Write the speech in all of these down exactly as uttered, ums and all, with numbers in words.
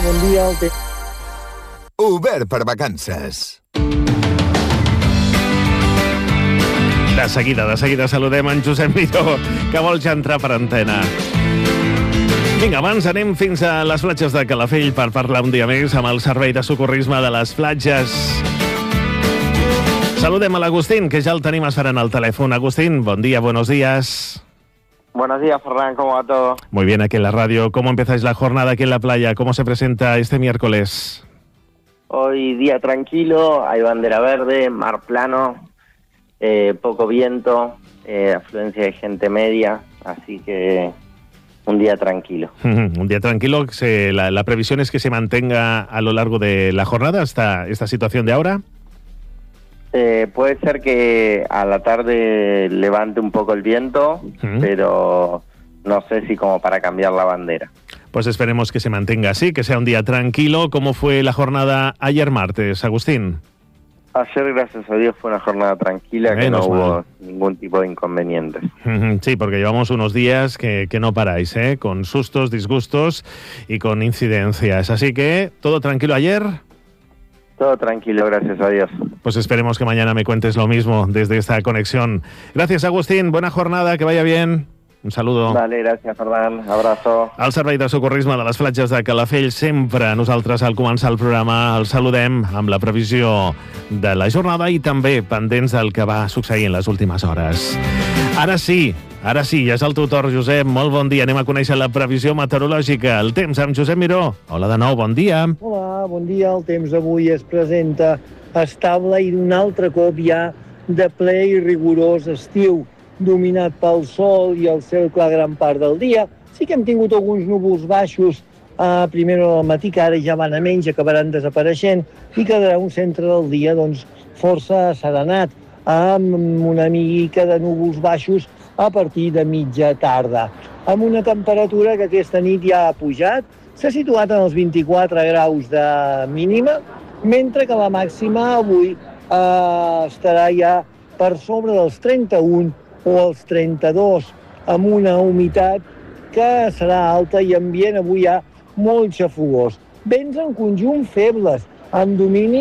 bon dia. El te... Obert per vacances. De seguida, de seguida saludem en Josep Miró, que vol ja entrar per antena. Vinga, abans anem fins a les platges de Calafell per parlar un dia més amb el Servei de Socorrisme de les Platges. Saludem a l'Agustín, que ja el tenim esperant al telèfon. Agustín, bon día, buenos días. Buenos días, Ferran, ¿cómo va todo? Muy bien, aquí en la radio. ¿Cómo empezáis la jornada aquí en la playa? ¿Cómo se presenta este miércoles? Hoy día tranquilo, hay bandera verde, mar plano, eh, poco viento, eh, afluencia de gente media, así que un día tranquilo. Un día tranquilo. Se, la, la previsión es que se mantenga a lo largo de la jornada esta, esta situación de ahora. Eh, puede ser que a la tarde levante un poco el viento, uh-huh. pero no sé si como para cambiar la bandera. Pues esperemos que se mantenga así, que sea un día tranquilo. ¿Cómo fue la jornada ayer martes, Agustín? Ayer, gracias a Dios, fue una jornada tranquila, Menos que no hubo mal. ningún tipo de inconvenientes. Sí, porque llevamos unos días que, que no paráis, ¿eh? Con sustos, disgustos y con incidencias. Así que, ¿todo tranquilo ayer? Todo tranquilo, gracias a Dios. Pues esperemos que mañana me cuentes lo mismo desde esta conexión. Gracias, Agustín. Buena jornada, que vaya bien. Un saludo. Vale, gràcies, Ferran. Abraço. El Servei de Socorrisme de les Platges de Calafell, sempre nosaltres al començar el programa el saludem amb la previsió de la jornada i també pendents del que va succeir en les últimes hores. Ara sí, ara sí, ja és el teu torn, Josep. Molt bon dia. Anem a conèixer la previsió meteorològica. El temps amb Josep Miró. Hola de nou, bon dia. Hola, bon dia. El temps avui es presenta estable i un altre cop ja de ple i rigorós estiu, dominat pel sol i el cel clar gran part del dia. Sí que hem tingut alguns núvols baixos a primera hora del matí, que ara ja van a menys, acabaran desapareixent, i quedarà un centre del dia doncs, força asserenat, amb una mica de núvols baixos a partir de mitja tarda. Amb una temperatura que aquesta nit ja ha pujat, s'ha situat en els vint-i-quatre graus de mínima, mentre que la màxima avui eh, estarà ja per sobre dels trenta-un o els trenta-dos, amb una humitat que serà alta i ambient avui ja molt xafogós. Vents en conjunt febles, en domini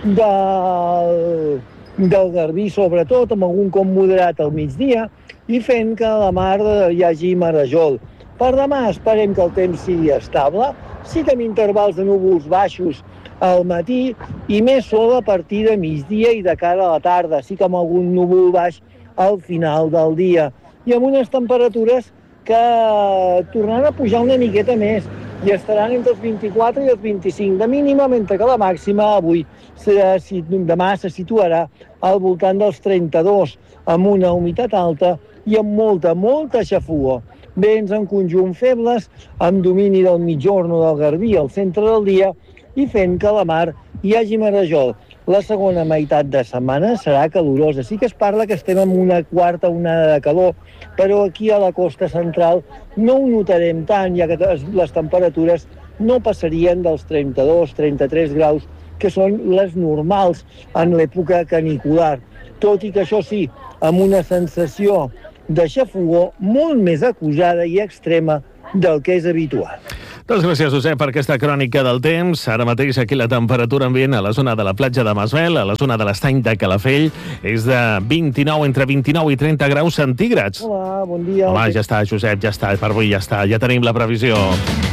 del, del Garbí, sobretot, amb algun com moderat al migdia, i fent que a la mar hi hagi marejol. Per demà esperem que el temps sigui estable, sí que amb intervals de núvols baixos al matí i més sol a partir de migdia i de cara a la tarda, sí que amb algun núvol baix al final del dia, i amb unes temperatures que tornaran a pujar una miqueta més i estaran entre els vint-i-quatre i els vint-i-cinc de mínima, mentre que la màxima avui si, demà se situarà al voltant dels trenta-dos, amb una humitat alta i amb molta, molta xafogor. Vents en conjunt febles, amb domini del mitjorn o del Garbí al centre del dia i fent que a la mar hi hagi marejol. La segona meitat de setmana serà calorosa. Sí que es parla que estem en una quarta onada de calor, però aquí a la costa central no ho notarem tant, ja que les temperatures no passarien dels trenta-dos a trenta-tres graus, que són les normals en l'època canicular. Tot i que això sí, amb una sensació de xafogor molt més acusada i extrema del que és habitual. Doncs gràcies, Josep, per aquesta crònica del temps. Ara mateix aquí la temperatura ambient a la zona de la platja de Masvel, a la zona de l'estany de Calafell, és de vint-i-nou, entre vint-i-nou i trenta graus centígrads. Hola, bon dia. Home, ja està, Josep, ja està, per avui ja està, ja tenim la previsió.